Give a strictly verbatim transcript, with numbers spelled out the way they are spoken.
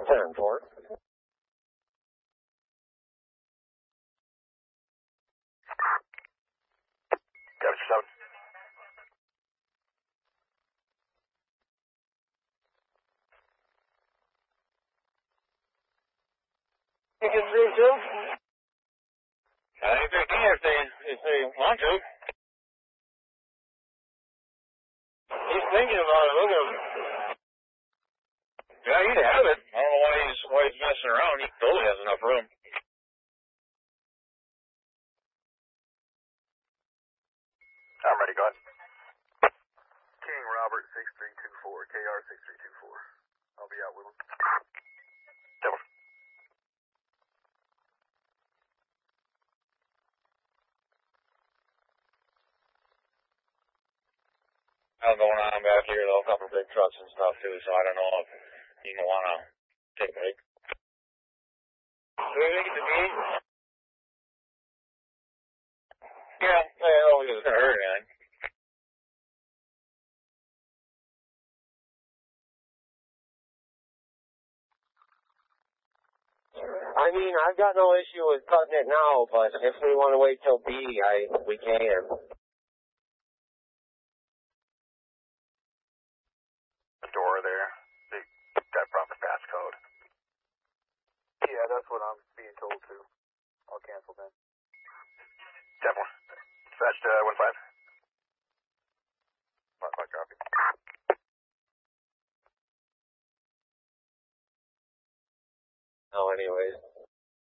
ten four. Capture seven. You can see too? I think they can if they, if they want to. He's thinking about it. Look at him. Yeah, he'd have it. I don't know why he's, why he's messing around. He totally has enough room. I'm ready, go ahead. King Robert six three two four, K R six three two four. I'll be out with him. Devil. Hell going on back here, though, a couple of big trucks and stuff, too, so I don't know if you want to take a break. Do you think it's a meeting? Yeah, yeah, I don't think it's going to hurt anything. I mean, I've got no issue with cutting it now, but if we want to wait till B, I we can. The door there, they got proper passcode. Yeah, that's what I'm being told too. I'll cancel then. Devil. Dispatched uh, one five. One five copy. No, anyways.